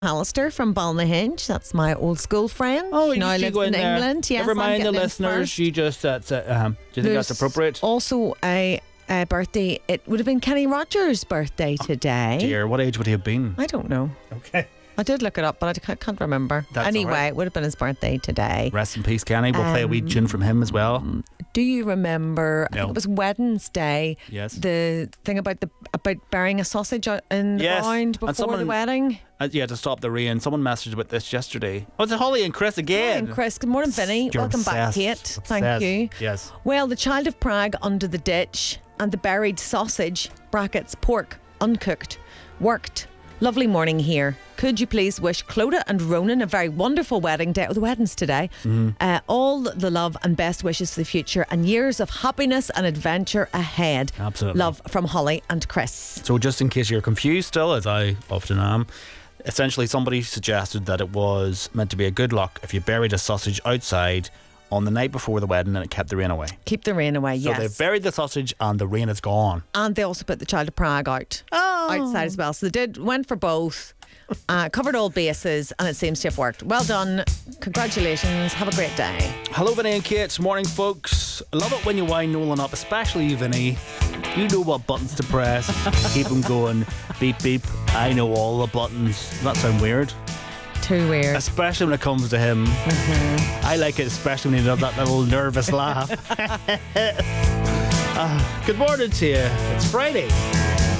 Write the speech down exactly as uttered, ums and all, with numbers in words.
Alistair from Balnahinch. That's my old school friend. Oh, now you lives go in in there. England. Yes, Never I'm mind the getting in listeners. first. You just that's uh, um, do you think There's that's appropriate? Also, a, a birthday. It would have been Kenny Rogers' birthday today. Dear, what age would he have been? I don't know. Okay. I did look it up, but I ca- can't remember. That's anyway, all right. it would have been his birthday today. Rest in peace, Kenny. We'll play a wee Um, tune from him as well. Do you remember? I No. think it was Wednesday. Yes. The thing about the about burying a sausage out in the Yes, ground and before someone- the wedding. Uh, yeah, to stop the rain. Someone messaged about this yesterday. Oh, it's Holly and Chris again. And Chris, good morning, Vinny. You're Welcome back, obsessed. Kate. Thank Obsessed. you. Yes. Well, the child of Prague under the ditch and the buried sausage, brackets, pork, uncooked, worked. Lovely morning here. Could you please wish Clodagh and Ronan a very wonderful wedding day? Oh, the wedding's today. Mm-hmm. Uh, all the love and best wishes for the future and years of happiness and adventure ahead. Absolutely. Love from Holly and Chris. So just in case you're confused still, as I often am, essentially somebody suggested that it was meant to be a good luck if you buried a sausage outside on the night before the wedding and it kept the rain away. Keep the rain away, So yes. they buried the sausage and the rain is gone. And they also put the child of Prague out outside as well. So they did went for both, uh, covered all bases, and it seems to have worked. Well done. Congratulations. Have a great day. Hello, Vinny and Kate. Morning, folks. I love it when you wind Nolan up, especially you, Vinny. You know what buttons to press. Keep them going. Beep, beep. I know all the buttons. Does that sound weird? Too weird. Especially when it comes to him. Mm-hmm. I like it, especially when he does that little nervous laugh. uh, good morning to you. It's Friday.